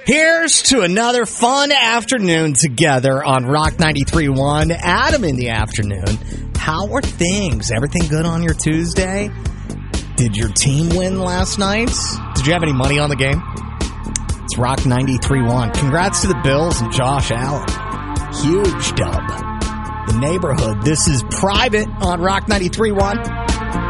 Here's to another fun afternoon together on Rock 93.1. Adam in the afternoon. How are things? Everything good on your Tuesday? Did your team win last night? Did you have any money on the game? It's Rock 93.1. Congrats to the Bills and Josh Allen. Huge dub. The neighborhood. This is Private on Rock 93.1.